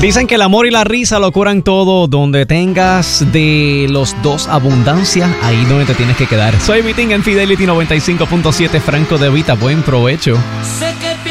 Dicen que el amor y la risa lo curan todo. Donde tengas de los dos abundancia, ahí donde te tienes que quedar. Soy Vitín en Fidelity 95.7, Franco de Vita. Buen provecho.